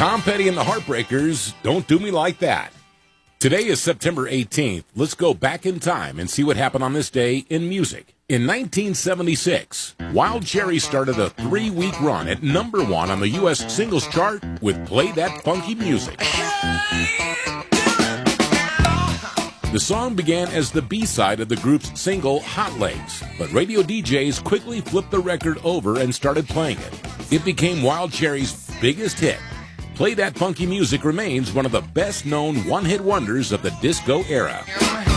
Tom Petty and the Heartbreakers, Don't Do Me Like That. Today is September 18th. Let's go back in time and see what happened on this day in music. In 1976, Wild Cherry started a 3-week run at number 1 on the U.S. singles chart with Play That Funky Music. The song began as the B-side of the group's single, Hot Legs, but radio DJs quickly flipped the record over and started playing it. It became Wild Cherry's biggest hit. Play That Funky Music remains one of the best-known one-hit wonders of the disco era.